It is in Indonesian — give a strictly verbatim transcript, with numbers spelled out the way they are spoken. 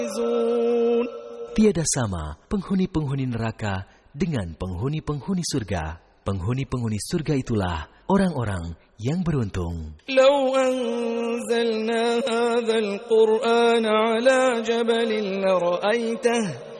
Tiada sama penghuni-penghuni neraka dengan penghuni-penghuni surga. Penghuni-penghuni surga itulah orang-orang yang beruntung. Lau anzalna hadzal Qur'ana 'ala jabalin la ra'aitah